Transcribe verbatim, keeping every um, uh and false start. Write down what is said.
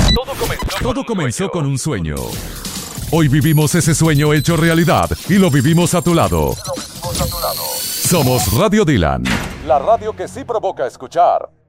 Todo comenzó, Todo comenzó con un sueño. Hoy vivimos ese sueño hecho realidad y lo vivimos a tu lado. Somos Radio Dylan. La radio que sí provoca escuchar.